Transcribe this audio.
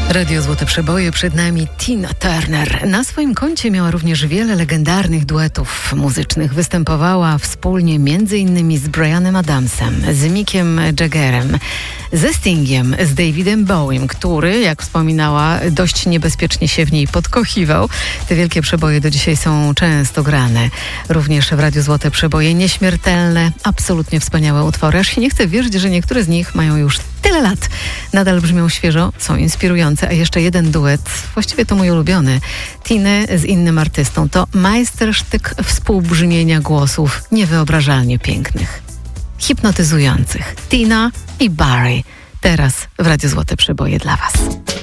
Radio Złote Przeboje, przed nami Tina Turner. Na swoim koncie miała również wiele legendarnych duetów muzycznych. Występowała wspólnie m.in. z Bryanem Adamsem, z Mickiem Jaggerem, ze Stingiem, z Davidem Bowiem, który, jak wspominała, dość niebezpiecznie się w niej podkochiwał. Te wielkie przeboje do dzisiaj są często grane. Również w Radiu Złote Przeboje nieśmiertelne, absolutnie wspaniałe utwory. Aż się nie chce wierzyć, że niektóre z nich mają już tyle lat. Nadal brzmią świeżo, są inspirujące. A jeszcze jeden duet, właściwie to mój ulubiony, Tiny z innym artystą. To majstersztyk współbrzmienia głosów niewyobrażalnie pięknych, hipnotyzujących. Tina i Barry. Teraz w Radiu Złote Przeboje dla Was.